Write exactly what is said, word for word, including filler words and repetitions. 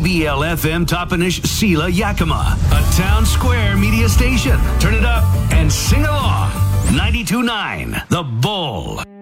B L F M Toppenish Sela Yakima, a Town Square media station. Turn it up and sing along. ninety-two point nine The Bull.